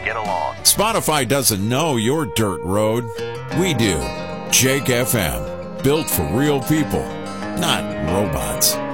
get along. Spotify doesn't know your dirt road. We do. Jake FM. Built for real people, not robots.